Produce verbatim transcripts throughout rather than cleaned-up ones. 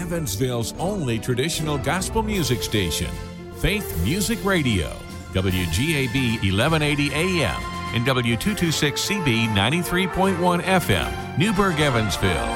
Evansville's only traditional gospel music station, Faith Music Radio, W G A B eleven eighty A M and W two twenty-six C B ninety-three point one F M, Newburgh, Evansville.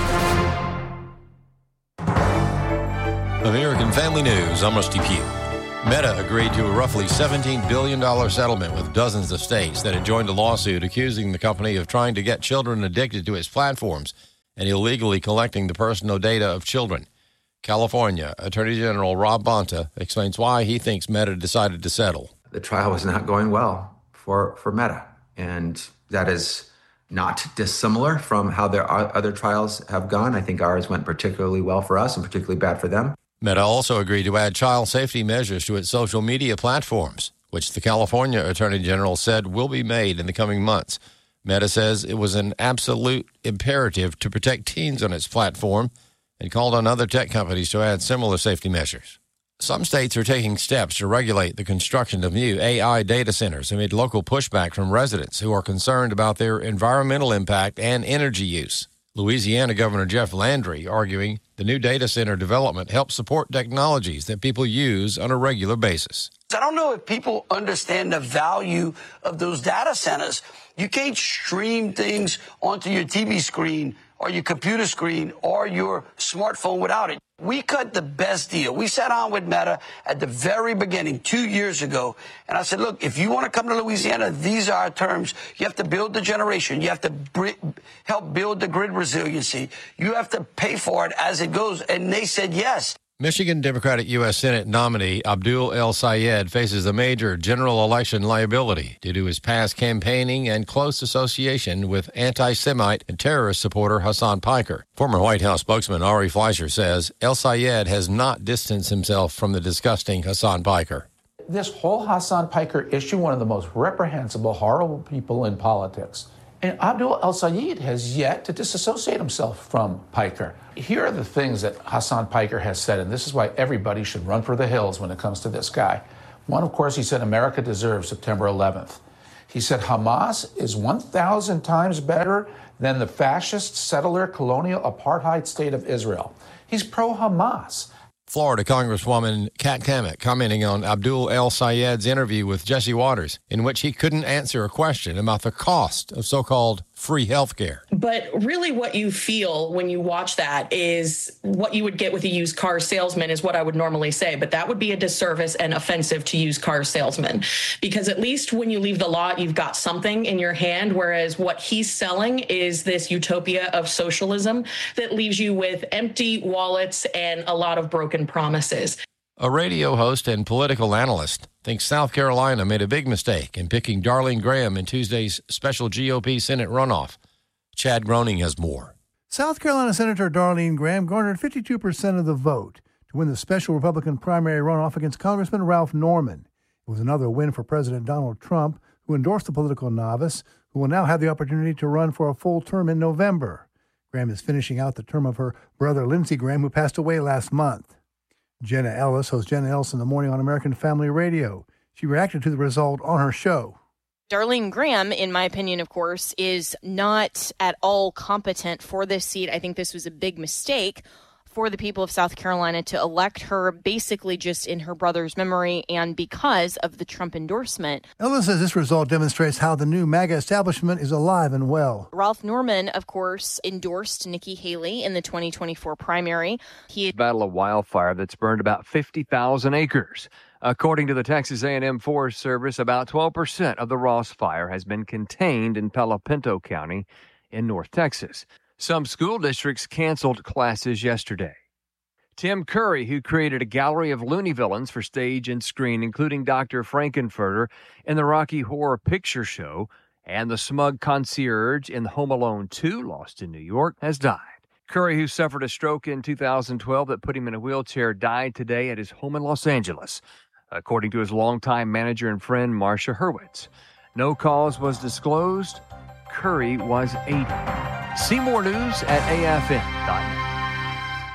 American Family News, I'm Rusty Pugh. Meta agreed to a roughly seventeen billion dollars settlement with dozens of states that had joined a lawsuit accusing the company of trying to get children addicted to its platforms and illegally collecting the personal data of children. California Attorney General Rob Bonta explains why he thinks Meta decided to settle. The trial was not going well for, for Meta, and that is not dissimilar from how their other trials have gone. I think ours went particularly well for us and particularly bad for them. Meta also agreed to add child safety measures to its social media platforms, which the California Attorney General said will be made in the coming months. Meta says it was an absolute imperative to protect teens on its platform and called on other tech companies to add similar safety measures. Some states are taking steps to regulate the construction of new A I data centers amid local pushback from residents who are concerned about their environmental impact and energy use. Louisiana Governor Jeff Landry arguing the new data center development helps support technologies that people use on a regular basis. I don't know if people understand the value of those data centers. You can't stream things onto your T V screen or your computer screen or your smartphone without it. We cut the best deal. We sat down with Meta at the very beginning, two years ago, and I said, look, if you want to come to Louisiana, these are our terms. You have to build the generation. You have to br- help build the grid resiliency. You have to pay for it as it goes. And they said yes. Michigan Democratic U S Senate nominee Abdul El-Sayed faces a major general election liability due to his past campaigning and close association with anti-Semite and terrorist supporter Hassan Piker. Former White House spokesman Ari Fleischer says El-Sayed has not distanced himself from the disgusting Hassan Piker. This whole Hassan Piker issue, one of the most reprehensible, horrible people in politics. And Abdul El-Sayed has yet to disassociate himself from Piker. Here are the things that Hassan Piker has said, and this is why everybody should run for the hills when it comes to this guy. One, of course, he said America deserves September eleventh. He said Hamas is one thousand times better than the fascist, settler, colonial, apartheid state of Israel. He's pro-Hamas. Florida Congresswoman Kat Kamek commenting on Abdul El-Sayed's interview with Jesse Waters, in which he couldn't answer a question about the cost of so-called free health care. But really what you feel when you watch that is what you would get with a used car salesman is what I would normally say. But that would be a disservice and offensive to used car salesmen, because at least when you leave the lot, you've got something in your hand, whereas what he's selling is this utopia of socialism that leaves you with empty wallets and a lot of broken promises. A radio host and political analyst thinks South Carolina made a big mistake in picking Darlene Graham in Tuesday's special G O P Senate runoff. Chad Groening has more. South Carolina Senator Darlene Graham garnered fifty-two percent of the vote to win the special Republican primary runoff against Congressman Ralph Norman. It was another win for President Donald Trump, who endorsed the political novice, who will now have the opportunity to run for a full term in November. Graham is finishing out the term of her brother Lindsey Graham, who passed away last month. Jenna Ellis hosts Jenna Ellis in the Morning on American Family Radio. She reacted to the result on her show. Darlene Graham, in my opinion, of course, is not at all competent for this seat. I think this was a big mistake for the people of South Carolina to elect her basically just in her brother's memory and because of the Trump endorsement. Ellis says this result demonstrates how the new MAGA establishment is alive and well. Ralph Norman, of course, endorsed Nikki Haley in the twenty twenty-four primary. He battled a wildfire that's burned about fifty thousand acres. According to the Texas A and M Forest Service, about twelve percent of the Ross Fire has been contained in Palo Pinto County in North Texas. Some school districts canceled classes yesterday. Tim Curry, who created a gallery of loony villains for stage and screen, including Doctor Frankenfurter in the Rocky Horror Picture Show and the smug concierge in Home Alone two, Lost in New York, has died. Curry, who suffered a stroke in two thousand twelve that put him in a wheelchair, died today at his home in Los Angeles, according to his longtime manager and friend, Marcia Hurwitz. No cause was disclosed. Curry was eighty. See more news at A F N dot net.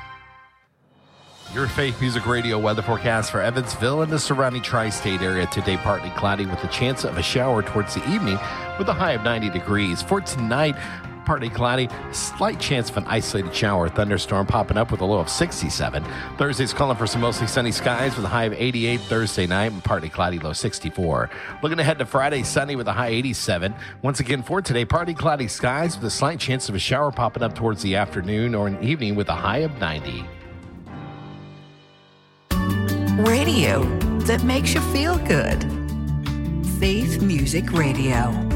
Your Faith Music Radio weather forecast for Evansville and the surrounding tri-state area. Today, partly cloudy with a chance of a shower towards the evening with a high of ninety degrees. For tonight, partly cloudy, slight chance of an isolated shower or thunderstorm popping up with a low of sixty-seven. Thursday's calling for some mostly sunny skies with a high of eighty-eight Thursday night and partly cloudy, low sixty-four. Looking ahead to Friday, sunny with a high eighty-seven. Once again for today, partly cloudy skies with a slight chance of a shower popping up towards the afternoon or an evening with a high of ninety. Radio that makes you feel good. Faith Music Radio.